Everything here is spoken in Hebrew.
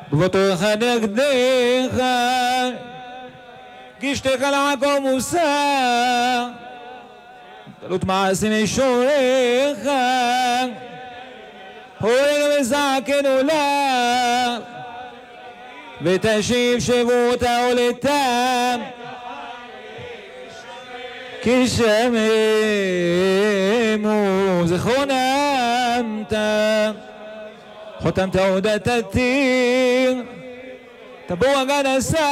כבודך נגדך, גישתך למקום מוסר, גלות מעשים ישורך, הורג וזקן עולם, ותשיב שבות העולתם, כי שממו זכרונמת, חותמת עודת התיר, תבור הגן עשה